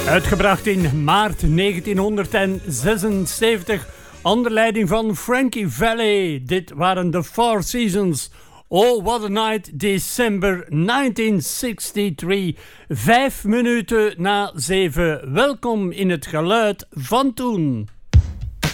Uitgebracht in maart 1976 onder leiding van Frankie Valli. Dit waren de Four Seasons. Oh, what a night, December 1963. 5 minuten na 7. Welkom in het geluid van toen.